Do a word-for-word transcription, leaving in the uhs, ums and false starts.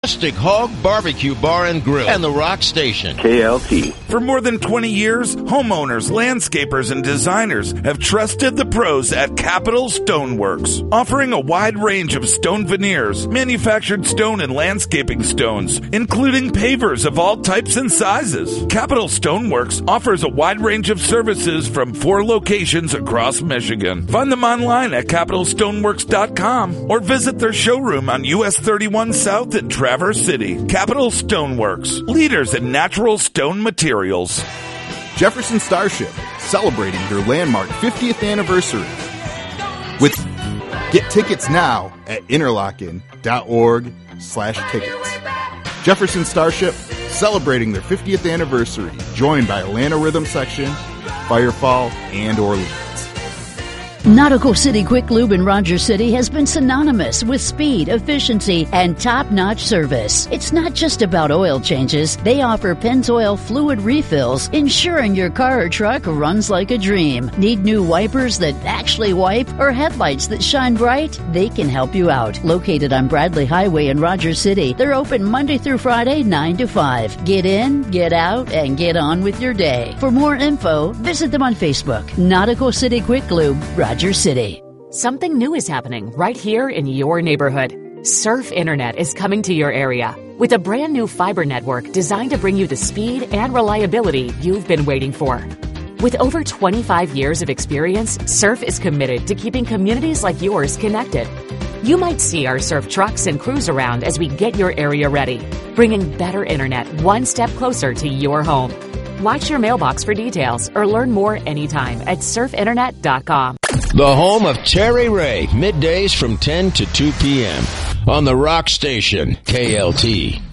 Rustic Hog Barbecue Bar and Grill and the Rock Station. K L T. For more than twenty years, homeowners, landscapers, and designers have trusted the pros at Capital Stoneworks, offering a wide range of stone veneers, manufactured stone and landscaping stones, including pavers of all types and sizes. Capital Stoneworks offers a wide range of services from four locations across Michigan. Find them online at capital stoneworks dot com or visit their showroom on U S thirty-one South in Traverse City. Capital Stoneworks, leaders in natural stone materials. Jefferson Starship, celebrating their landmark fiftieth anniversary. With get tickets now at interlochen dot org slash tickets. Jefferson Starship, celebrating their fiftieth anniversary, joined by Atlanta Rhythm Section, Firefall, and Orleans. Nautical City Quick Lube in Rogers City has been synonymous with speed, efficiency, and top-notch service. It's not just about oil changes. They offer Pennzoil fluid refills, ensuring your car or truck runs like a dream. Need new wipers that actually wipe or headlights that shine bright? They can help you out. Located on Bradley Highway in Rogers City, they're open Monday through Friday, nine to five. Get in, get out, and get on with your day. For more info, visit them on Facebook. Nautical City Quick Lube, Rogers City. Something new is happening right here in your neighborhood. Surf Internet is coming to your area with a brand new fiber network designed to bring you the speed and reliability you've been waiting for. With over twenty-five years of experience, Surf is committed to keeping communities like yours connected. You might see our Surf trucks and crews around as we get your area ready, bringing better internet one step closer to your home. Watch your mailbox for details or learn more anytime at surf internet dot com. The home of Terry Ray, middays from ten to two p.m. on the Rock Station, K L T.